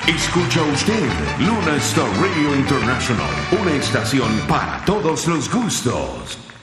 Escucha usted Luna Star Radio International, una estación para todos los gustos.